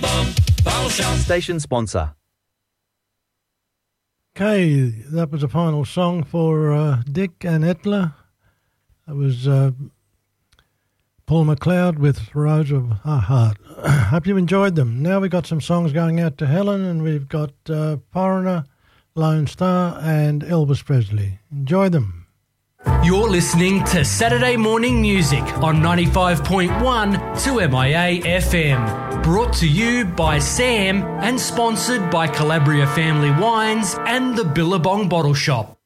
Bottle Shop. Station sponsor. Okay, that was the final song for Dick and Etla. It was Paul McLeod with Rose of Our Heart. Hope you enjoyed them. Now we've got some songs going out to Helen, and we've got Foreigner, Lone Star and Elvis Presley. Enjoy them. You're listening to Saturday Morning Music on 95.1 2MIA FM. Brought to you by Sam and sponsored by Calabria Family Wines and the Billabong Bottle Shop.